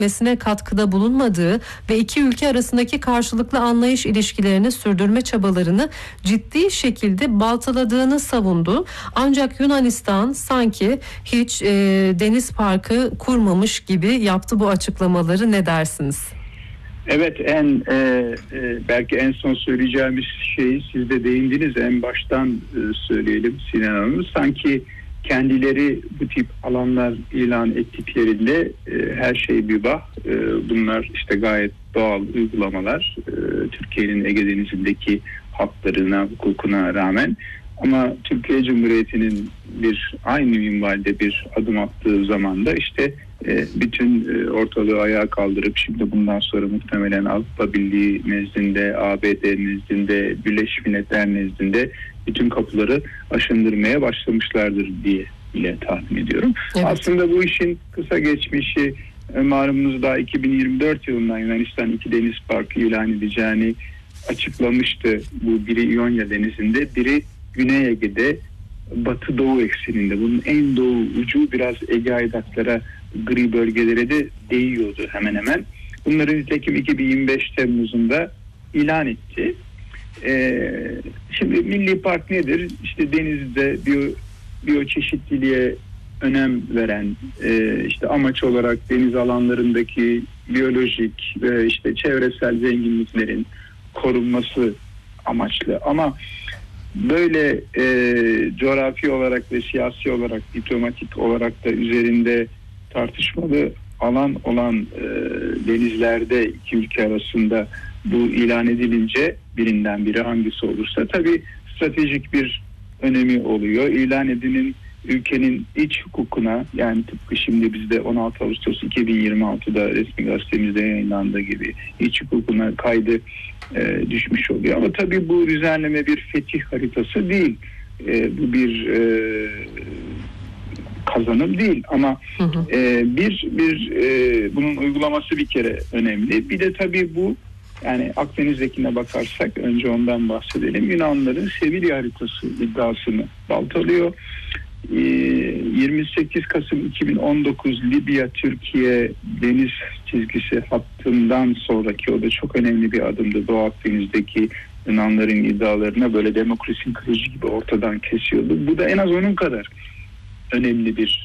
etmesine katkıda bulunmadığı ve iki ülke arasındaki karşılıklı anlayış ilişkilerini sürdürme çabalarını ciddi şekilde baltaladığını savundu. Ancak Yunanistan sanki hiç deniz parkı kurmamış gibi yaptı bu açıklamaları. Ne dersiniz? Evet, belki en son söyleyeceğimiz şeyi siz de değindiniz. En baştan söyleyelim Sinan Hanım. Sanki kendileri bu tip alanlar ilan ettiklerinde her şey mübah. Bunlar işte gayet doğal uygulamalar. Türkiye'nin Ege Denizi'ndeki haklarına, hukukuna rağmen. Ama Türkiye Cumhuriyeti'nin aynı minvalde bir adım attığı zaman da işte bütün ortalığı ayağa kaldırıp şimdi bundan sonra muhtemelen Avrupa Birliği nezdinde, ABD nezdinde, Birleşmiş Milletler nezdinde bütün kapıları aşındırmaya başlamışlardır diye bile tahmin ediyorum. Evet. Aslında bu işin kısa geçmişi, malumunuz daha 2024 yılında Yunanistan 2 deniz parkı ilan edeceğini açıklamıştı. Bu biri İonya Denizi'nde, biri Güney Ege'de, Batı Doğu ekseninde. Bunun en doğu ucu biraz Ege Aydaklara, gri bölgelere de değiyordu hemen hemen. Bunları nitekim 2025 Temmuz'unda ilan etti. Şimdi milli park nedir? İşte denizde biyoçeşitliliğe önem veren, işte amaç olarak deniz alanlarındaki biyolojik ve işte çevresel zenginliklerin korunması amaçlı. Ama böyle coğrafi olarak ve siyasi olarak, diplomatik olarak da üzerinde tartışmalı alan olan denizlerde iki ülke arasında bu ilan edilince, birinden biri hangisi olursa tabii stratejik bir önemi oluyor. İlan edilen ülkenin iç hukukuna, yani tıpkı şimdi bizde 16 Ağustos 2026'da resmi gazetemizde yayınlandığı gibi iç hukukuna kaydı düşmüş oluyor. Ama tabii bu düzenleme bir fetih haritası değil. Bu bir kazanım değil ama bunun uygulaması bir kere önemli. Bir de tabii bu, yani Akdeniz'dekine bakarsak önce ondan bahsedelim. Yunanlıların Sevilya haritası iddiasını baltalıyor. 28 Kasım 2019 Libya-Türkiye deniz çizgisi hattından sonraki, o da çok önemli bir adımdı. Doğu Akdeniz'deki Yunanların iddialarına böyle demokrasinin kılıcı gibi ortadan kesiyordu. Bu da en az onun kadar önemli bir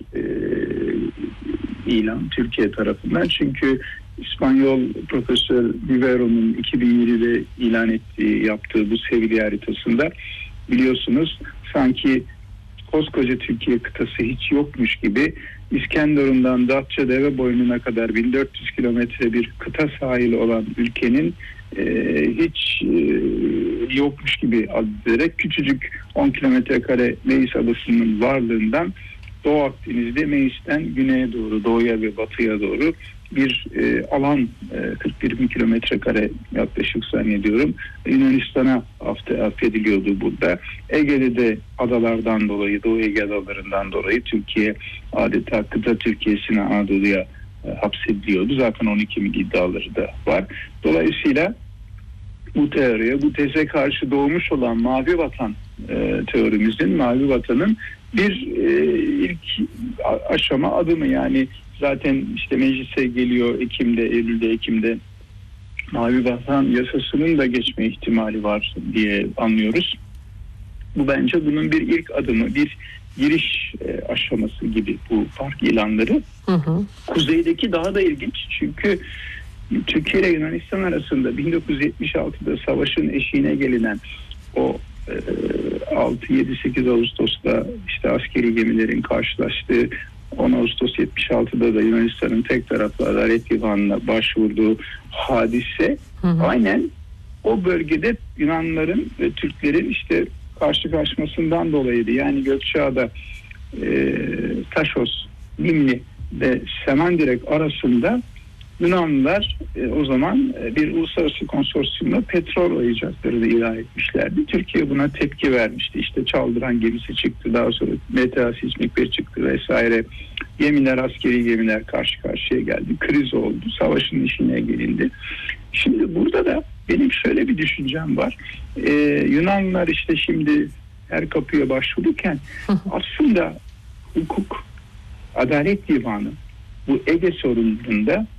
ilan Türkiye tarafından. Çünkü İspanyol Profesör Vivero'nun 2007'de yaptığı bu Sevilya haritasında biliyorsunuz sanki koskoca Türkiye kıtası hiç yokmuş gibi İskenderun'dan Datça Deveboynu'na kadar 1400 kilometre bir kıta sahili olan ülkenin hiç yokmuş gibi addederek küçücük 10 kilometre kare Meis Adası'nın varlığından Doğu Akdeniz'de Meis'ten güneye doğru, doğuya ve batıya doğru bir alan 41 kilometre kare yaklaşık zannediyorum Yunanistan'a affediliyordu burada. Ege'de de adalardan dolayı, Doğu Ege adalarından dolayı Türkiye adeta kıta Türkiye'sine, Anadolu'ya hapsediliyordu. Zaten 12 mil iddiaları da var. Dolayısıyla bu teoriye, bu teze karşı doğmuş olan Mavi Vatan teorimizin, Mavi Vatan'ın bir ilk aşama adımı, yani zaten işte meclise geliyor Eylül'de Mavi Vatan yasasının da geçme ihtimali var diye anlıyoruz. Bu bence bunun bir ilk adımı, bir giriş aşaması gibi bu park ilanları. Kuzeydeki daha da ilginç, çünkü Türkiye ile Yunanistan arasında 1976'da savaşın eşiğine gelinen o 6-7-8 Ağustos'ta işte askeri gemilerin karşılaştığı, 10 Ağustos 76'da da Yunanistan'ın tek taraflı Adalet Divanı'na başvurduğu hadise aynen o bölgede Yunanların ve Türklerin işte karşılaşmasından dolayıydı. Yani Gökçeada, Taşos, Limni ve Semendirek arasında Yunanlılar o zaman bir uluslararası konsorsiyumla petrol arayacaklarını ilan etmişlerdi. Türkiye buna tepki vermişti. İşte Çaldıran gemisi çıktı, daha sonra MTA Sismikler çıktı vesaire. Gemiler, askeri gemiler karşı karşıya geldi. Kriz oldu. Savaşın işine gelindi. Şimdi burada da benim şöyle bir düşüncem var. Yunanlılar işte şimdi her kapıya başvururken aslında hukuk, Adalet Divanı bu Ege sorununda